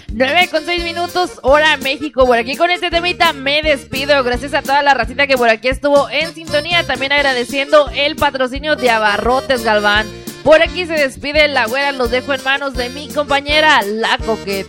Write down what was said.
9:06, hora México. Por aquí con este temita me despido. Gracias a toda la racita que por aquí estuvo en sintonía. También agradeciendo el patrocinio de Abarrotes Galván. Por aquí se despide la güera. Los dejo en manos de mi compañera, la Coqueta.